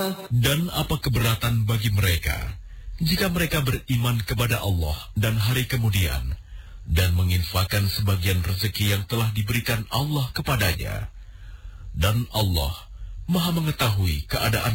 Dan apa keberatan bagi mereka jika mereka beriman kepada Allah dan hari kemudian dan menginfakkan sebagian rezeki yang telah diberikan Allah kepadanya. Dan Allah Maha mengetahui keadaan